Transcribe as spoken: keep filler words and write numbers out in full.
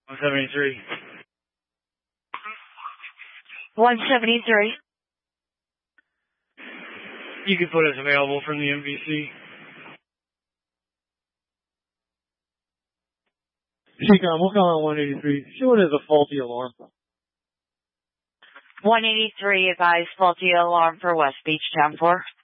one seventy-three. one seventy-three. You can put us available from the M V C. Seacom, we'll call on one eighty-three. Show it as a faulty alarm. one eighty-three, advise faulty alarm for West Beach Town four.